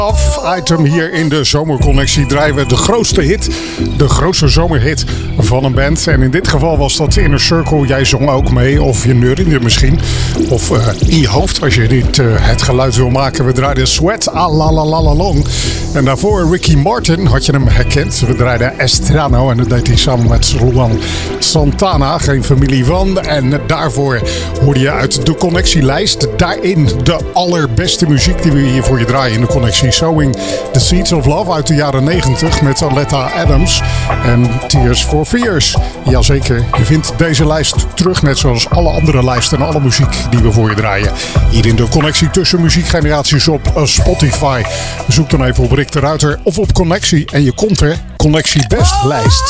Item hier in de Zomerconnectie draaien we de grootste hit, de grootste zomerhit van een band. En in dit geval was dat Inner Circle. Jij zong ook mee, of je neuriede misschien. Of in je hoofd als je niet het geluid wil maken. We draaiden Sweat a la la la la long. En daarvoor Ricky Martin, had je hem herkend. We draaiden Estrano en dat deed hij samen met Luan Santana, geen familie van. En daarvoor hoorde je uit de connectielijst daarin de allerbeste muziek die we hier voor je draaien in de connectie. Sowing the Seeds of Love uit de jaren 90 met Aletta Adams en Tears for Fears. Jazeker, je vindt deze lijst terug net zoals alle andere lijsten en alle muziek die we voor je draaien. Hier in de connectie tussen muziekgeneraties op Spotify. Zoek dan even op Rick de Ruiter of op Connectie en je komt er. Connectie Best lijst.